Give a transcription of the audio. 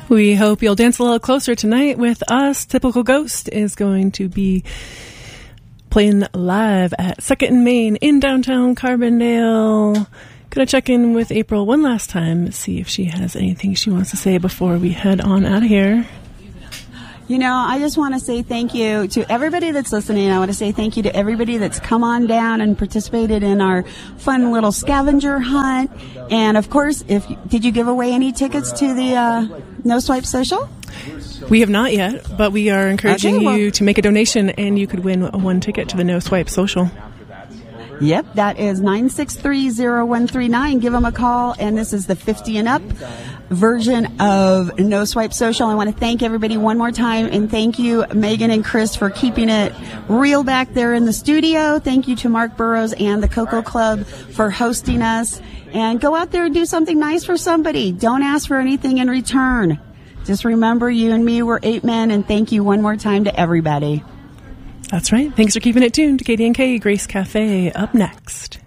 We hope you'll dance a little closer tonight with us. Typical Ghost is going to be playing live at 2nd and Main in downtown Carbondale. Gonna check in with April one last time, see if she has anything she wants to say before we head on out of here. You know, I just want to say thank you to everybody that's listening. I want to say thank you to everybody that's come on down and participated in our fun little scavenger hunt. And, of course, did you give away any tickets to the No Swipe Social? We have not yet, but we are encouraging you to make a donation, and you could win one ticket to the No Swipe Social. Yep, that is 963-0139. Give them a call, and this is the 50 and up version of No Swipe Social. I want to thank everybody one more time, and thank you, Megan and Chris, for keeping it real back there in the studio. Thank you to Mark Burrows and the Cocoa Club for hosting us. And go out there and do something nice for somebody. Don't ask for anything in return. Just remember, you and me were 8 men, and thank you one more time to everybody. That's right. Thanks for keeping it tuned to KDNK Grace Cafe. Up next.